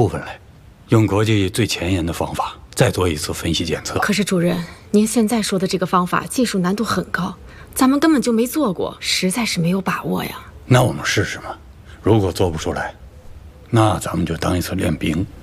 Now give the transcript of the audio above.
部分来，用国际最前沿的方法再做一次分析检测。 可是主任，您现在说的这个方法技术难度很高，咱们根本就没做过，实在是没有把握呀。 那我们试试嘛，如果做不出来，那咱们就当一次练兵。